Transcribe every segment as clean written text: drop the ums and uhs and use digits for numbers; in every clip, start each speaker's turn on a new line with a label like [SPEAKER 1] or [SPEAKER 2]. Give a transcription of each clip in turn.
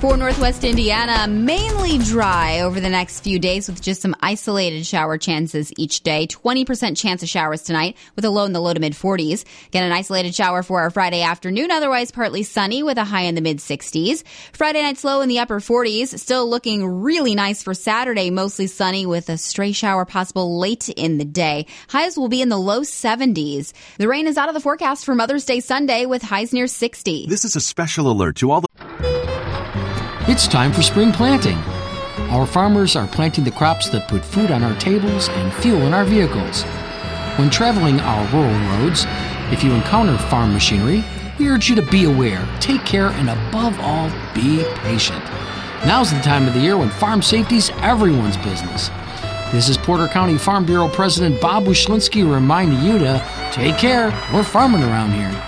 [SPEAKER 1] For Northwest Indiana, mainly dry over the next few days with just some isolated shower chances each day. 20% chance of showers tonight with a low in the low to mid 40s. Get an isolated shower for our Friday afternoon. Otherwise, partly sunny with a high in the mid 60s. Friday night's low in the upper 40s. Still looking really nice for Saturday. Mostly sunny with a stray shower possible late in the day. Highs will be in the low 70s. The rain is out of the forecast for Mother's Day Sunday with highs near 60.
[SPEAKER 2] This is a special alert to all the...
[SPEAKER 3] It's time for spring planting. Our farmers are planting the crops that put food on our tables and fuel in our vehicles. When traveling our rural roads, if you encounter farm machinery, we urge you to be aware, take care, and above all, be patient. Now's the time of the year when farm safety's everyone's business. This is Porter County Farm Bureau President Bob Wyszynski reminding you to take care. We're farming around here.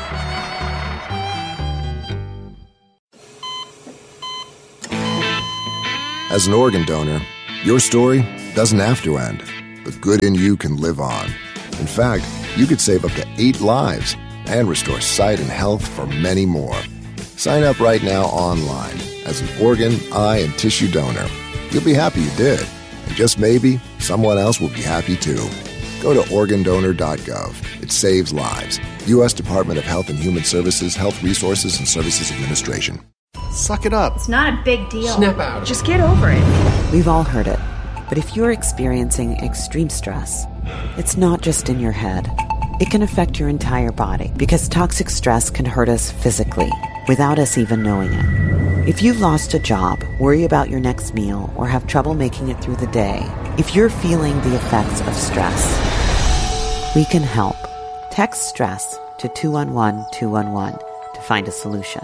[SPEAKER 4] As an organ donor, your story doesn't have to end. The good in you can live on. In fact, you could save up to 8 lives and restore sight and health for many more. Sign up right now online as an organ, eye, and tissue donor. You'll be happy you did. And just maybe, someone else will be happy too. Go to organdonor.gov. It saves lives. U.S. Department of Health and Human Services, Health Resources and Services Administration.
[SPEAKER 5] Suck it up.
[SPEAKER 6] It's not a big deal.
[SPEAKER 5] Snap out.
[SPEAKER 6] Just get over it.
[SPEAKER 7] We've all heard it. But if you're experiencing extreme stress, it's not just in your head. It can affect your entire body because toxic stress can hurt us physically without us even knowing it. If you've lost a job, worry about your next meal, or have trouble making it through the day, if you're feeling the effects of stress, we can help. Text STRESS to 211-211 to find a solution.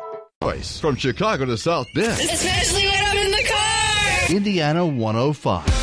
[SPEAKER 8] From Chicago to South Bend.
[SPEAKER 9] Especially when I'm in the car.
[SPEAKER 8] Indiana 105.